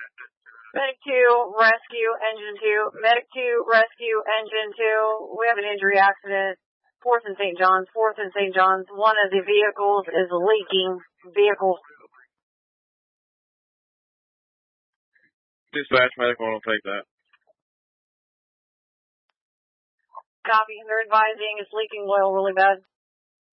Medic 2, rescue, engine 2. Medic 2, rescue, engine 2. We have an injury accident. 4th and St. John's. 4th and St. John's. One of the vehicles is leaking. Vehicle. Dispatch, medic 1 will take that. Copy. They're advising it's leaking oil really bad.